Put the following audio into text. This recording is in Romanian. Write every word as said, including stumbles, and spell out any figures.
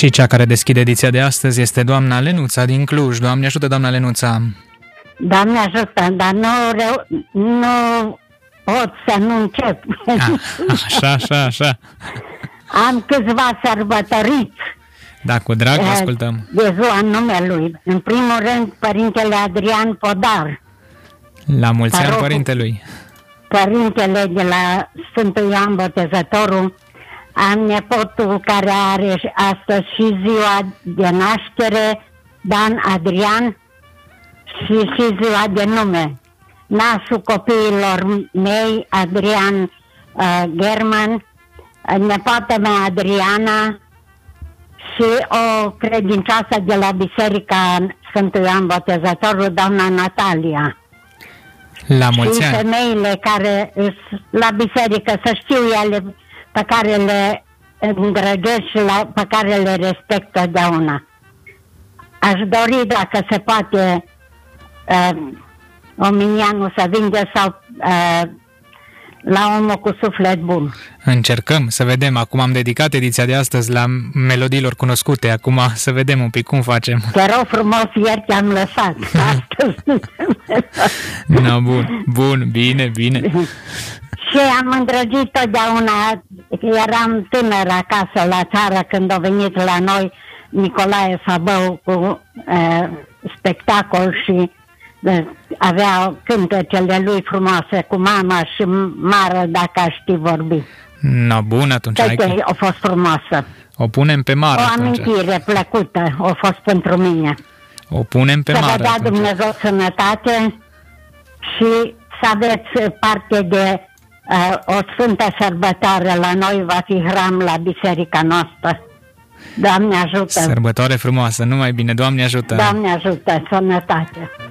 Și cea care deschide ediția de astăzi este doamna Lenuța din Cluj. Doamne ajută, doamna Lenuța! Doamne ajută, dar nu, reu- nu pot să nu încep. A, așa, așa, așa. Am câțiva sărbătoriți Da, cu drag, vă ascultăm. de ziua numelui. În primul rând, Părintele Adrian Podar. La mulți ani, Parocul- părintelui. Părintele de la Sfântul Ioan Botezătorul. Am nepotul care are astăzi și ziua de naștere, Dan Adrian, și, și ziua de nume. Nasul copiilor mei, Adrian uh, German, nepoata mea Adriana și o credincioasă de la Biserica Sfântul Ioan Botezătorul, doamna Natalia. La mulți Și ani. femeile care sunt la biserică, să știu ele pe care le îndrăgesc și la, pe care le respect totdeauna. Aș dori, dacă se poate, uh, Ominianu să vinge sau uh, la omul cu suflet bun. Încercăm să vedem. Acum am dedicat ediția de astăzi la melodiilor cunoscute. Acum să vedem un pic cum facem. Te rog frumos, ieri te-am lăsat. Astăzi nu te-am lăsat. No, bun, bun, bine, bine. Și am îndrăgit totdeauna, eram tânăr acasă la țară când a venit la noi Nicolae Sabău cu uh, spectacol și uh, avea cântecele lui frumoase cu mama și Mară, dacă aș ști vorbi. No, bun, atunci hai Toate că a fost frumoasă. o punem pe mare O atunci. amintire plăcută a fost pentru mine. O punem pe Să vă mare dea atunci. Dumnezeu sănătate și să aveți parte de uh, o sfântă sărbătoare. La noi va fi hram la biserica noastră. Doamne ajută! Sărbătoare frumoasă, numai bine, Doamne ajută! Doamne ajută! Sănătate!